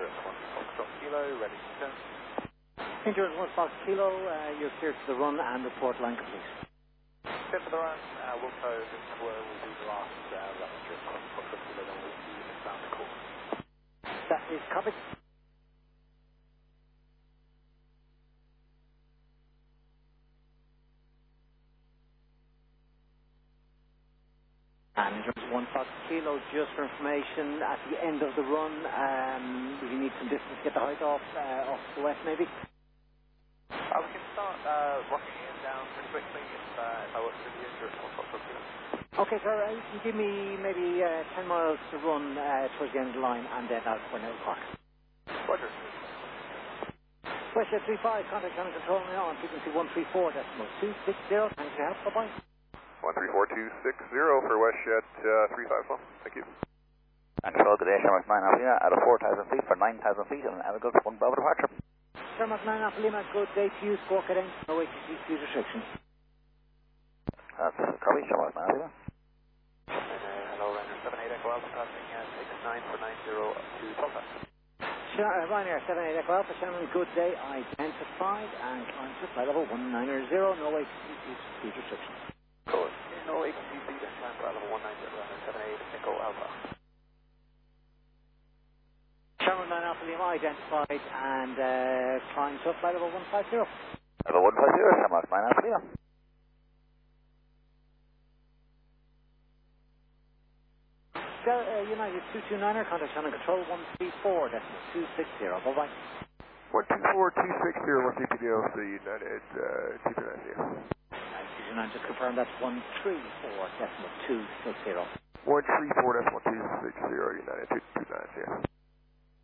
Endurance 1 Foxtrot Kilo, ready to turn. Endurance 1 Fox Kilo, you're clear to the run and report line complete. Clear for the run, Wilco, this will be the last lap Endurance 1 Foxtrot Kilo, then we'll see you down the course. That is covered. And Endurance 1 Fox Kilo, just for information, at the end of the run, if you need some distance to get the height off to the west maybe? We can start rocking it down pretty quickly if I work with the Endurance 1 Foxtrot Kilo. Okay, sir, you can give me maybe 10 miles to run towards the end of the line, and then I'll point out the clock. Roger. WestJet 35, contact channel control now on frequency 134.260. Thanks for your help, bye-bye. 134260 for WestJet 351. Thank you. And control, good day, Shamrock 9 Alpha Lima at a 4,000 feet for 9,000 feet and an Elegant 1 Bravo departure. Shamrock 9 Alpha Lima, good day to you, squawk it in, no ATC speed restrictions. That's copy, Shamrock 9 Alpha Lima. Hello, Ryanair 78 Echo Alpha, passing 69 for 90 up to Tulsa. Ryanair 78 Echo Alpha, Shannon, good day, identified, and climb to flight level 190, no ATC speed restrictions. Cool. No ATC speed, climb flight level 190, Ryanair 78 Echo Alpha. Shamrock 9 Alpha Lima, identified, and climb to flight level 150. Level 150, Shamrock 9 Alpha Lima. United 229er, contact channel control 134.260, bye-bye. 124.260, one CPDO, the United 229. 229, just confirm that's 134.260. 134.260, United 229, yeah.